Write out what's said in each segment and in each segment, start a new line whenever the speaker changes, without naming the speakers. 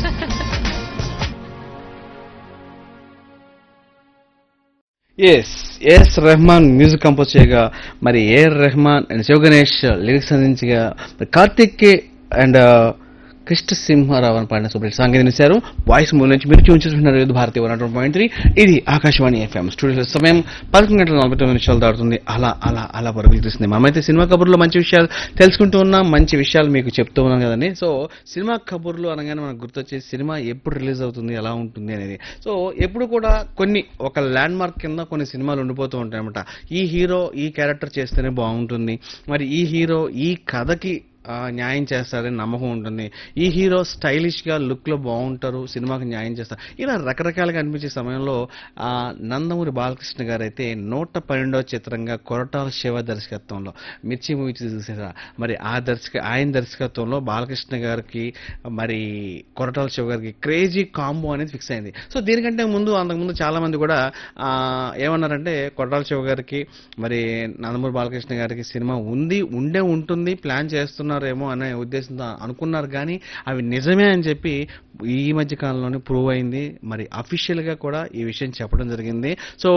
Yes Rahman music compose చేయగా మరి AR Rahman and Shiva Ganesh lyrics అందించగా మరి కార్తిక్ కే అండ్ కృష్ణ సింహారావు అని పాడిన సూపర్ సాంగ్ వినిశారు. వాయిస్ మూల నుంచి మీరు ట్యూన్ చేసుకుంటున్నారు యూత్ భారతి 101.3. ఇది ఆకాశవాణి ఎఫ్ఎం. స్టూడియో సమయం 11:49 దాటుతుంది. అలా అలా అలా పరుగులు తీస్తుంది. మనమైతే సినిమా కబుర్లో మంచి విషయాలు తెలుసుకుంటూ ఉన్నాం, మంచి విషయాలు మీకు చెప్తూ ఉన్నాం కదండి. సో సినిమా కబుర్లు అనగానే మనకు గుర్తొచ్చే సినిమా ఎప్పుడు రిలీజ్ అవుతుంది, ఎలా ఉంటుంది అనేది. సో ఎప్పుడు కూడా ఒక ల్యాండ్ మార్క్ కింద కొన్ని సినిమాలు ఉండిపోతూ ఉంటాయి అనమాట. ఈ హీరో ఈ క్యారెక్టర్ చేస్తేనే బాగుంటుంది, మరి ఈ హీరో ఈ కథకి న్యాయం చేస్తారని నమ్మకం ఉంటుంది, ఈ హీరో స్టైలిష్ గా లుక్ లో బాగుంటారు, సినిమాకి న్యాయం చేస్తారు, ఇలా రకరకాలుగా అనిపించే సమయంలో నందమూరి బాలకృష్ణ గారు అయితే 112వ చిత్రంగా కొరటాల శివ దర్శకత్వంలో మిర్చి మూవీ చూసేసా. మరి ఆయన దర్శకత్వంలో బాలకృష్ణ గారికి మరి కొరటాల శివ గారికి క్రేజీ కాంబో అనేది ఫిక్స్ అయింది. సో దీనికంటే అంతకుముందు చాలా మంది కూడా ఏమన్నారంటే కొరటాల శివ గారికి మరి నందమూరి బాలకృష్ణ గారికి సినిమా ఉంటుంది ప్లాన్ చేస్తున్నారు ఏమో అనే ఉద్దేశంతో అనుకున్నారు, కానీ అవి నిజమే అని చెప్పి ఈ మధ్య కాలంలోనే ప్రూవ్ అయింది. మరి అఫీషియల్ గా కూడా ఈ విషయం చెప్పడం జరిగింది. సో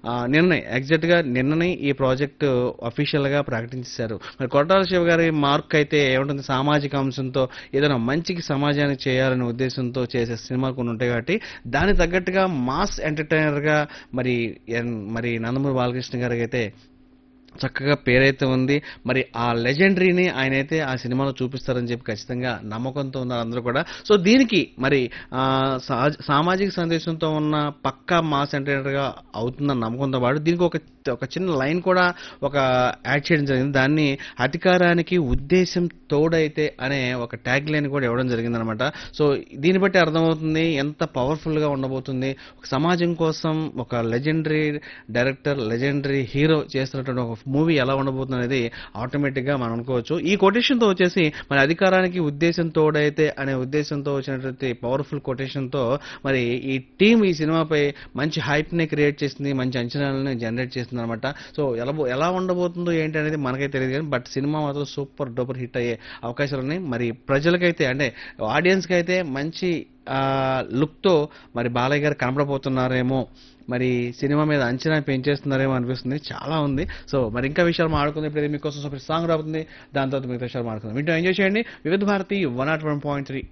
నిన్ననే ఈ ప్రాజెక్ట్ అఫీషియల్ గా ప్రకటించారు. మరి కొరటాల శివ గారి మార్క్ అయితే ఏముంటుంది, సామాజిక అంశంతో ఏదైనా మంచికి సమాజానికి చేయాలనే ఉద్దేశంతో చేసే సినిమాలు కొన్ని ఉంటాయి కాబట్టి దానికి తగ్గట్టుగా మాస్ ఎంటర్టైనర్ గా మరి నందమూరి బాలకృష్ణ గారికి అయితే చక్కగా పేరైతే ఉంది. మరి ఆ లెజెండరీని ఆయన అయితే ఆ సినిమాలో చూపిస్తారని చెప్పి ఖచ్చితంగా నమ్మకంతో ఉన్నారు అందరూ కూడా. సో దీనికి మరి సామాజిక సందేశంతో ఉన్న పక్కా మాస్ ఎంటర్టైనర్ గా అవుతుందని నమ్మకంతో పాటు దీనికి ఒక చిన్న లైన్ కూడా యాడ్ చేయడం జరిగింది. దాన్ని అధికారానికి ఉద్దేశం తోడైతే అనే ఒక ట్యాగ్ లైన్ కూడా ఇవ్వడం జరిగిందనమాట. సో దీన్ని బట్టి అర్థమవుతుంది ఎంత పవర్ఫుల్ గా ఉండబోతుంది. ఒక సమాజం కోసం ఒక లెజెండరీ డైరెక్టర్, లెజెండరీ హీరో చేస్తున్నటువంటి ఒక మూవీ ఎలా ఉండబోతుంది అనేది ఆటోమేటిక్ గా మనం అనుకోవచ్చు. ఈ కొటేషన్ తో వచ్చేసి మరి అధికారానికి ఉద్దేశం తోడైతే అనే ఉద్దేశంతో వచ్చినటువంటి పవర్ఫుల్ కొటేషన్ తో మరి ఈ టీం ఈ సినిమాపై మంచి హైప్ ని క్రియేట్ చేసింది, మంచి అంచనాలను జనరేట్ చేసింది అనమాట. సో ఎలా ఉండబోతుందో ఏంటి అనేది మనకైతే తెలియదు, కానీ బట్ సినిమా మాత్రం సూపర్ డూపర్ హిట్ అయ్యే అవకాశాలు ఉన్నాయి. మరి ప్రజలకైతే అంటే ఆడియన్స్ కి అయితే మంచి లుక్ తో మరి బాలయ్య గారు కనపడబోతున్నారేమో, మరి సినిమా మీద అంచనా పెంచేస్తున్నారేమో అనిపిస్తుంది. చాలా ఉంది. సో మరి ఇంకా విషయాలు మాట్లాడుకుంది. ఇప్పుడు మీకోసం సూపర్ సాంగ్ రాబోతుంది, దాని తర్వాత మిగతా విషయాలు మాట్లాడుకుందాం. వీటిలో ఎంజాయ్ చేయండి. వివిధ భారతి 101.3